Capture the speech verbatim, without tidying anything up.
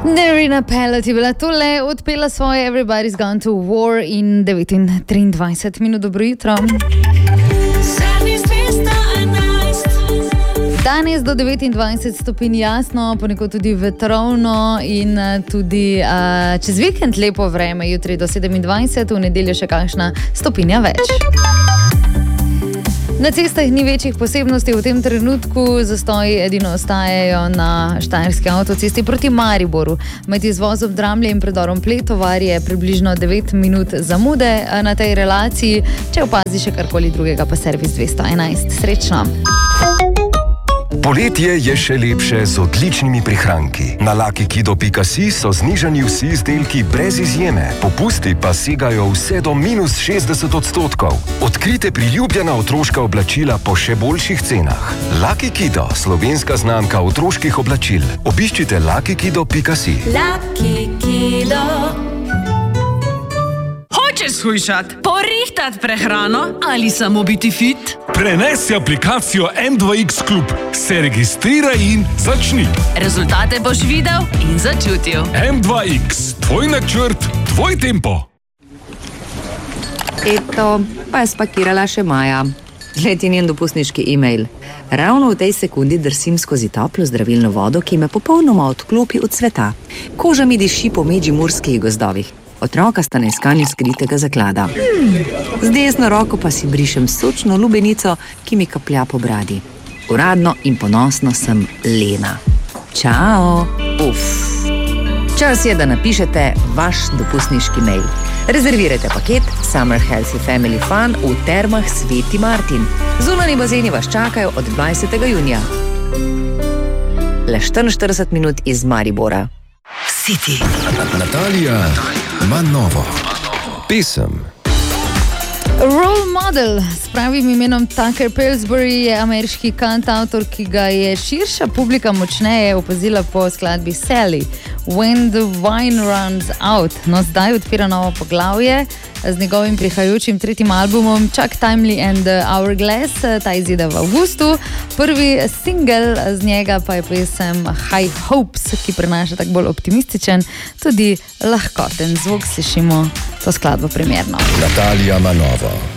Nerina Pellet je bila tole, odpela svoje Everybody's Gone to War in devet in triindvajset minut. Dobro jutro. Danes do devetindvajset stopinj jasno, ponekod tudi vetrovno in tudi uh, čez vikend lepo vreme, jutri do sedemindvajset, v nedeljo še kakšna stopinja več. Na cestah ni večjih posebnosti v tem trenutku, zastoji edino ostajajo na štajerski avtocesti proti Mariboru. Med izvozom Dramlje in predorom Pletovar je približno devet minut zamude na tej relaciji. Če opazi še karkoli drugega, pa servis dvesto enajst. Srečno! Poletje je še lepše z odličnimi prihranki. Na lakikido pika si so znižani vsi izdelki brez izjeme. Popusti pa segajo vse do minus šestdeset odstotkov. Odkrite priljubljena otroška oblačila po še boljših cenah. Lakikido, slovenska znamka otroških oblačil. Obiščite lakikido pika si. Lakikido. Hočeš shujšat, porihtat prehrano ali samo biti fit? Prenesi aplikacijo M dva X Klub, se registriraj in začni. Rezultate boš videl in začutil. M dva X, tvoj načrt, tvoj tempo. Eto, pa je spakirala še Maja. Gled je njen dopustniški e-mail. Ravno v tej sekundi drsim skozi toplo zdravilno vodo, ki me popolnoma odklopi od sveta. Koža mi diši po medžimurskih gozdovih. Otroka sta na iskanju skritega zaklada. Z desno roko pa si brišem sočno lubenico, ki mi kaplja po bradi. Uradno in ponosno sem Lena. Čao! Uf! Čas je, da napišete vaš dopustniški mail. Rezervirajte paket Summer Healthy Family Fun v Termah Sveti Martin. Zunanji bazeni vas čakajo od dvajsetega junija. Le štiriinštirideset minut iz Maribora. City. Natalija ima novo. Pesem. Role Model s pravim imenom Tucker Pillsbury je ameriški kantavtor, ki ga je širša publika močneje opazila po skladbi Sally, When the Wine Runs Out. No, zdaj odpira novo poglavje z njegovim prihajajočim tretjim albumom Chuck Timely and the Hourglass. Ta izide v avgustu. Prvi single z njega pa je pesem High Hopes, ki prenaša tak bolj optimističen, tudi lahkoten zvok. Slišimo to skladbo primerno. Natalija ima novo.